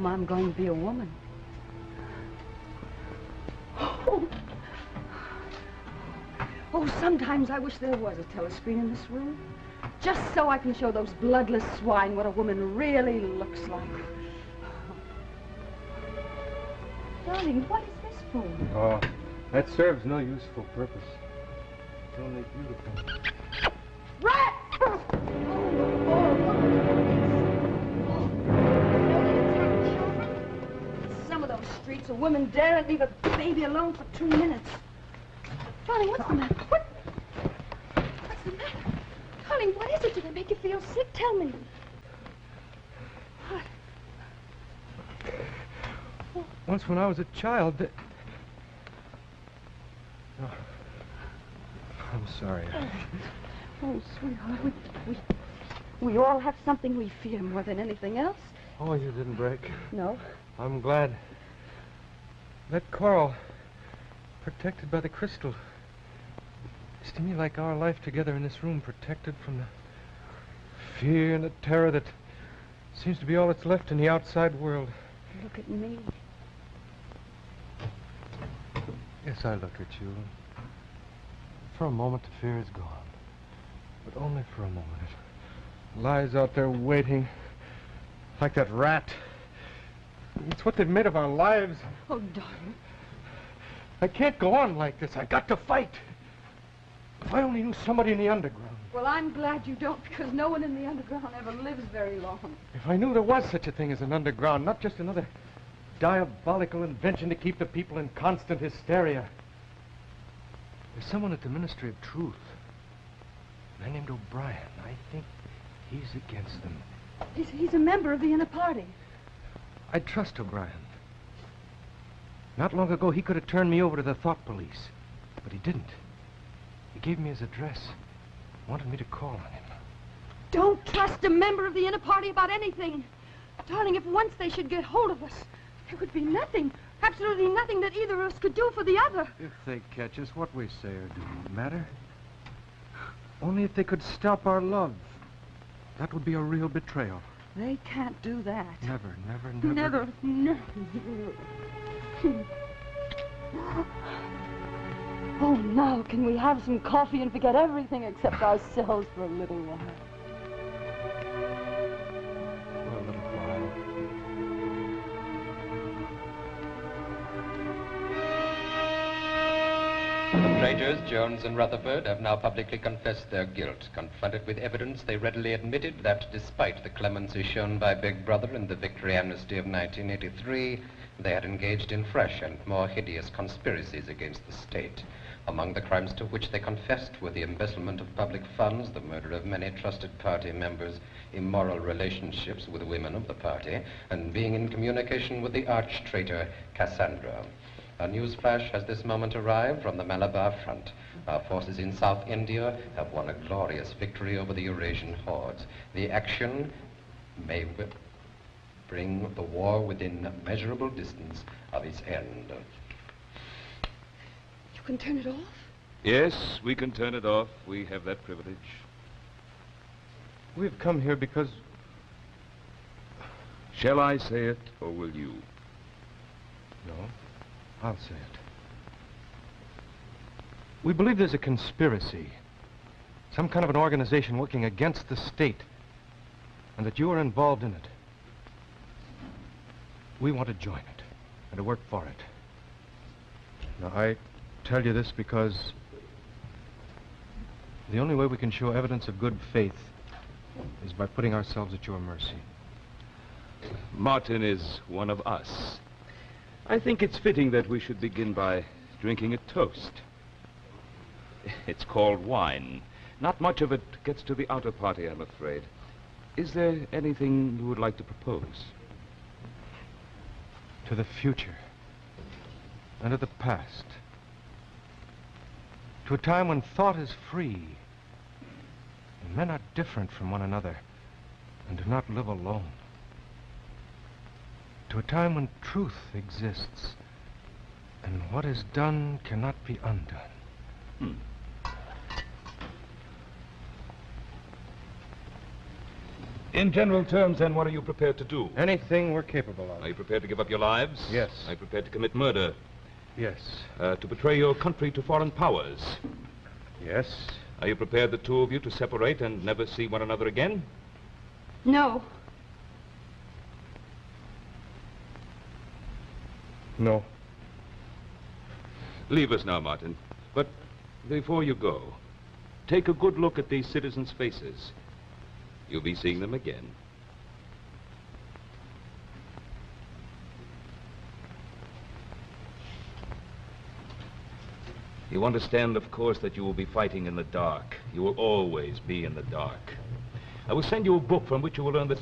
I'm going to be a woman. Oh, sometimes I wish there was a telescreen in this room. Just so I can show those bloodless swine what a woman really looks like. Darling, what is this for? Oh, that serves no useful purpose. It's only beautiful. Rat! Some of those streets, a woman daren't leave a baby alone for 2 minutes. Darling, what's the matter? What's the matter? Darling, what is it? Do they make you feel sick? Tell me. What? Once when I was a child, Oh, I'm sorry. Oh, sweetheart, we all have something we fear more than anything else. Oh, you didn't break. No. I'm glad. That coral, protected by the crystal, is to me like our life together in this room, protected from the fear and the terror that seems to be all that's left in the outside world. Look at me. Yes, I look at you. For a moment, the fear is gone. But only for a moment. It lies out there waiting, like that rat. It's what they've made of our lives. Oh, darling. I can't go on like this. I got to fight. If I only knew somebody in the underground. Well, I'm glad you don't, because no one in the underground ever lives very long. If I knew there was such a thing as an underground, not just another diabolical invention to keep the people in constant hysteria. There's someone at the Ministry of Truth, a man named O'Brien. I think he's against them. He's a member of the inner party. I trust O'Brien. Not long ago, he could have turned me over to the thought police, but he didn't. He gave me his address, wanted me to call on him. Don't trust a member of the inner party about anything. Darling, if once they should get hold of us, there would be nothing, absolutely nothing that either of us could do for the other. If they catch us, what we say or do won't matter. Only if they could stop our love. That would be a real betrayal. They can't do that. Never, never, never. Never, never. Oh, now can we have some coffee and forget everything except ourselves for a little while? For a little while. The traitors, Jones and Rutherford, have now publicly confessed their guilt. Confronted with evidence, they readily admitted that despite the clemency shown by Big Brother in the victory amnesty of 1983, they had engaged in fresh and more hideous conspiracies against the state. Among the crimes to which they confessed were the embezzlement of public funds, the murder of many trusted party members, immoral relationships with women of the party, and being in communication with the arch-traitor Cassandra. A news flash has this moment arrived from the Malabar front. Our forces in South India have won a glorious victory over the Eurasian hordes. The action may bring the war within a measurable distance of its end. You can turn it off? Yes, we can turn it off. We have that privilege. We've come here because... Shall I say it, or will you? No, I'll say it. We believe there's a conspiracy. Some kind of an organization working against the state. And that you are involved in it. We want to join it. And to work for it. Now, I tell you this because the only way we can show evidence of good faith is by putting ourselves at your mercy. Martin is one of us. I think it's fitting that we should begin by drinking a toast. It's called wine. Not much of it gets to the outer party, I'm afraid. Is there anything you would like to propose? To the future. And to the past. To a time when thought is free. And men are different from one another. And do not live alone. To a time when truth exists. And what is done cannot be undone. In general terms, then, what are you prepared to do? Anything we're capable Are of. you prepared to give up your lives? Yes. Are you prepared to commit murder? Yes. To betray your country to foreign powers? Yes. Are you prepared, the two of you, to separate and never see one another again? No. No. Leave us now, Martin. But before you go, take a good look at these citizens' faces. You'll be seeing them again. You understand, of course, that you will be fighting in the dark. You will always be in the dark. I will send you a book from which you will learn the